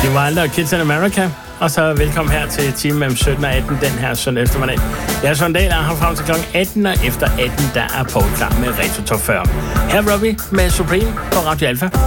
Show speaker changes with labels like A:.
A: Det var Alder og Kids in America. Og så velkommen her til timen mellem 17 og 18 den her søndag eftermiddag. Jeg er Søren Dahl, og har frem til kl. 18, og efter 18, der er Poul klar med Retro Top 40. Her er Robbie med Supreme på Radio Alpha.